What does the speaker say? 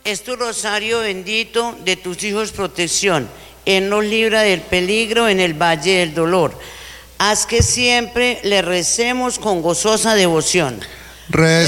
es tu rosario bendito, de tus hijos protección. Él nos libra del peligro en el valle del dolor. Haz que siempre le recemos con gozosa devoción.